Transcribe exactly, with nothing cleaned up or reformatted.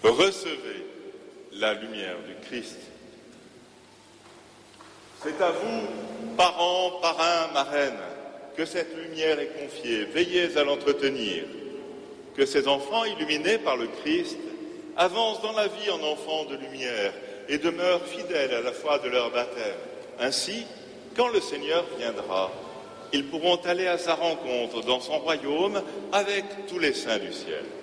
Recevez la lumière du Christ. C'est à vous, parents, parrains, marraines, que cette lumière est confiée. Veillez à l'entretenir. Que ces enfants, illuminés par le Christ, avancent dans la vie en enfants de lumière et demeurent fidèles à la foi de leur baptême. Ainsi, quand le Seigneur viendra, ils pourront aller à sa rencontre dans son royaume avec tous les saints du ciel.